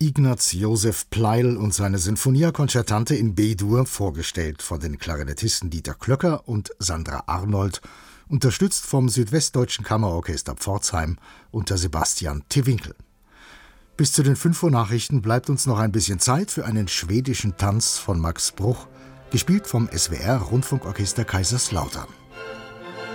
Ignaz Josef Pleyel und seine Sinfonia Concertante in B-Dur, vorgestellt von den Klarinettisten Dieter Klöcker und Sandra Arnold, unterstützt vom Südwestdeutschen Kammerorchester Pforzheim unter Sebastian Tewinkel. Bis zu den 5 Uhr Nachrichten bleibt uns noch ein bisschen Zeit für einen schwedischen Tanz von Max Bruch, gespielt vom SWR Rundfunkorchester Kaiserslautern.